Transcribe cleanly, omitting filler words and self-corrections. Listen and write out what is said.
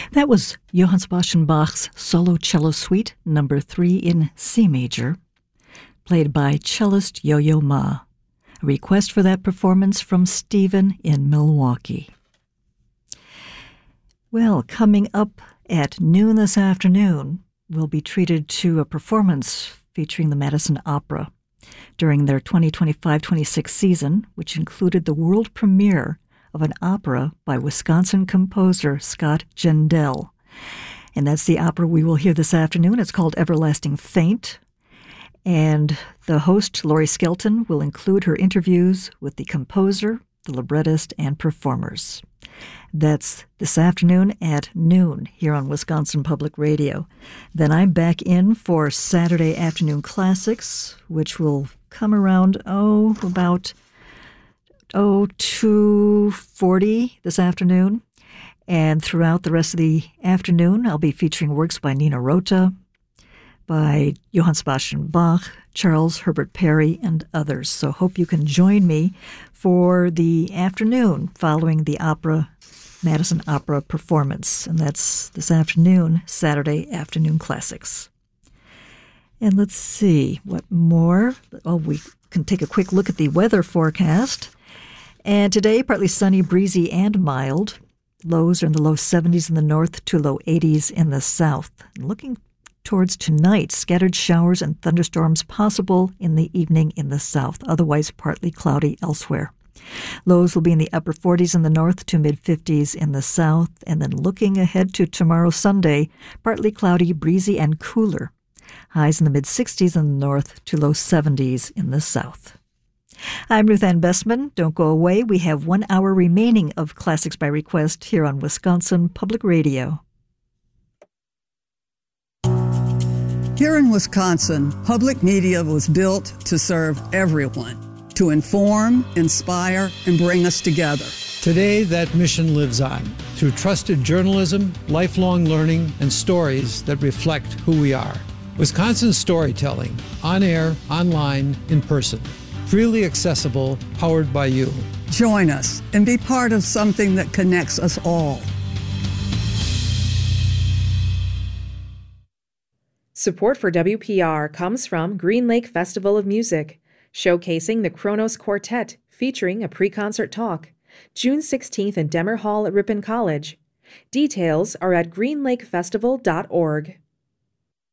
That was Johann Sebastian Bach's Solo Cello Suite Number 3 in C major, played by cellist Yo-Yo Ma. A request for that performance from Stephen in Milwaukee. Well, coming up at noon this afternoon, we'll be treated to a performance featuring the Madison Opera during their 2025-26 season, which included the world premiere of an opera by Wisconsin composer Scott Gendell. And that's the opera we will hear this afternoon. It's called Everlasting Faint. And the host, Laurie Skelton, will include her interviews with the composer, the librettist, and performers. That's this afternoon at noon here on Wisconsin Public Radio. Then I'm back in for Saturday Afternoon Classics, which will come around, about 2:40 this afternoon. And throughout the rest of the afternoon, I'll be featuring works by Nino Rota, by Johann Sebastian Bach, Charles Herbert Perry, and others. So hope you can join me for the afternoon following the Madison Opera performance. And that's this afternoon, Saturday Afternoon Classics. And let's see, what more? We can take a quick look at the weather forecast. And today, partly sunny, breezy, and mild. Lows are in the low 70s in the north to low 80s in the south. Looking towards tonight, scattered showers and thunderstorms possible in the evening in the south, otherwise partly cloudy elsewhere. Lows will be in the upper 40s in the north to mid-50s in the south, and then looking ahead to tomorrow Sunday, partly cloudy, breezy, and cooler. Highs in the mid-60s in the north to low 70s in the south. I'm Ruth Ann Bessman. Don't go away. We have 1 hour remaining of Classics by Request here on Wisconsin Public Radio. Here in Wisconsin, public media was built to serve everyone, to inform, inspire, and bring us together. Today, that mission lives on through trusted journalism, lifelong learning, and stories that reflect who we are. Wisconsin storytelling, on air, online, in person. Freely accessible, powered by you. Join us and be part of something that connects us all. Support for WPR comes from Green Lake Festival of Music, showcasing the Kronos Quartet, featuring a pre-concert talk, June 16th in Demmer Hall at Ripon College. Details are at greenlakefestival.org.